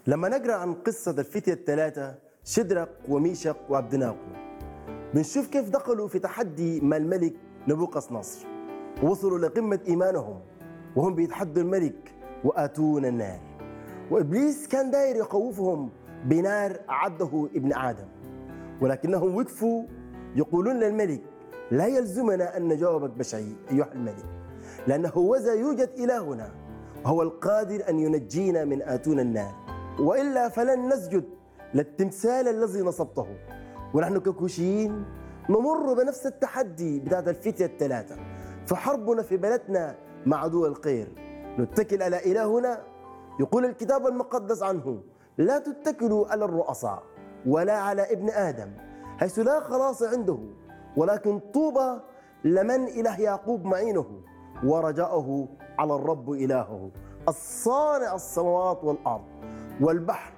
لما نقرأ عن قصة الفتية الثلاثة شدرق وميشق وعبدناغو بنشوف كيف دخلوا في تحدي مع الملك نبوقس نصر ووصلوا لقمة إيمانهم وهم بيتحدوا الملك وآتونا النار. وإبليس كان داير يخوفهم بنار أعده ابن آدم، ولكنهم وقفوا يقولون للملك: لا يلزمنا أن نجاوبك بشيء أيها الملك، لأنه هوذا يوجد إلهنا وهو القادر أن ينجينا من آتون النار، وإلا فلن نسجد للتمثال الذي نصبته. ونحن ككوشيين نمر بنفس التحدي بتاعت الفتية الثلاثة، فحربنا في بلدنا مع عدو الخير. نتكل على إلهنا، يقول الكتاب المقدس عنه: لا تتكلوا على الرؤساء ولا على ابن آدم، حيث لا خلاص عنده، ولكن طوبى لمن إله يعقوب معينه ورجاؤه على الرب إلهه الصانع السماوات والأرض والبحر